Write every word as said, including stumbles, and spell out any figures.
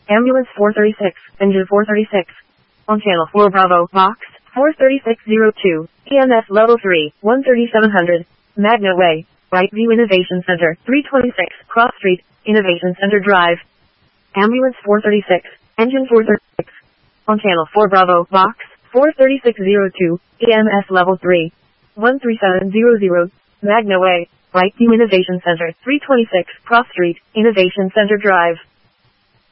Ambulance four thirty-six, engine four thirty-six. On channel four Bravo, box, four thirty-six oh two, E M S level three, one thirty-seven hundred, Magna Way, Brightview Innovation Center, three twenty-six, Cross Street, Innovation Center Drive. Ambulance four thirty-six, engine four thirty-six. On channel four Bravo, box, four thirty-six oh two, E M S level three, one thirty-seven hundred, Magna Way, Brightview Innovation Center, three twenty-six, Cross Street, Innovation Center Drive.